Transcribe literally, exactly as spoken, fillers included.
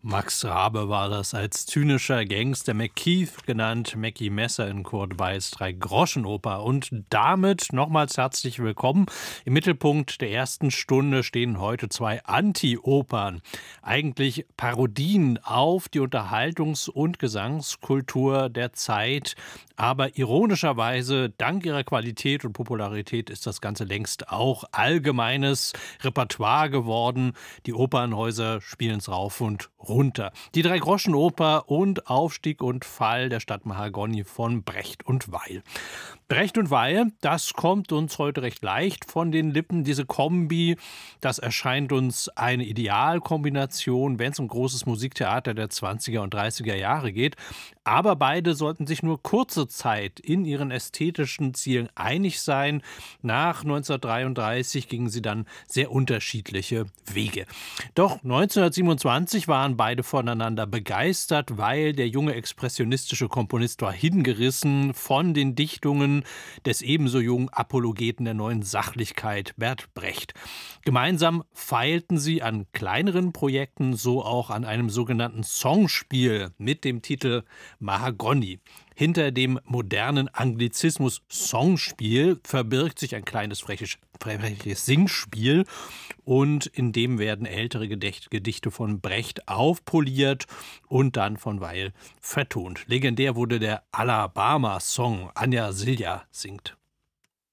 Max Rabe war das als zynischer Gangster McKeith genannt, Mackie Messer in Kurt Weils Drei-Groschen-Oper. Und damit nochmals herzlich willkommen. Im Mittelpunkt der ersten Stunde stehen heute zwei Anti-Opern. Eigentlich Parodien auf die Unterhaltungs- und Gesangskultur der Zeit. Aber ironischerweise, dank ihrer Qualität und Popularität, ist das Ganze längst auch allgemeines Repertoire geworden. Die Opernhäuser spielen es rauf und runter. Die Drei-Groschen-Oper und Aufstieg und Fall der Stadt Mahagoni von Brecht und Weil. Brecht und Weil, das kommt uns heute recht leicht von den Lippen. Diese Kombi, das erscheint uns eine Idealkombination, wenn es um großes Musiktheater der zwanziger und dreißiger Jahre geht. Aber beide sollten sich nur kurze Zeit in ihren ästhetischen Zielen einig sein. Nach neunzehnhundertdreiunddreißig gingen sie dann sehr unterschiedliche Wege. Doch neunzehnhundertsiebenundzwanzig waren beide voneinander begeistert, weil der junge expressionistische Komponist war hingerissen von den Dichtungen des ebenso jungen Apologeten der neuen Sachlichkeit, Bert Brecht. Gemeinsam feilten sie an kleineren Projekten, so auch an einem sogenannten Songspiel mit dem Titel Mahagoni. Hinter dem modernen Anglizismus Songspiel verbirgt sich ein kleines freches, freches Singspiel, und in dem werden ältere Gedichte von Brecht aufpoliert und dann von Weil vertont. Legendär wurde der Alabama-Song. Anja Silja singt.